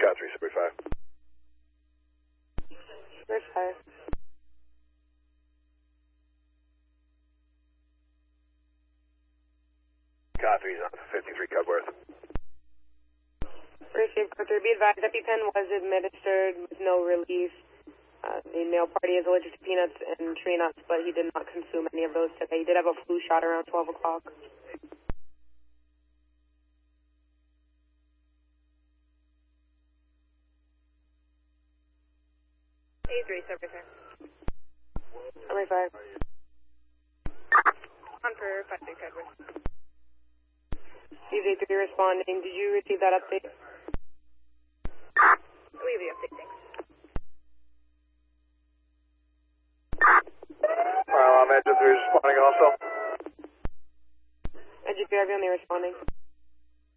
Got 375. There's 5. Got 3's on 53 Cudworth. Received code 3. Be advised, EpiPen was administered with no relief. The male party is allergic to peanuts and tree nuts, but he did not consume any of those today. He did have a flu shot around 12 o'clock. A3, Subway 5. Subway 5. On for 56 Edwards. CJ3 responding. Did you receive that update? We have the update, thanks. I'm Engine 3 responding also. Engine 3, I'll be only responding.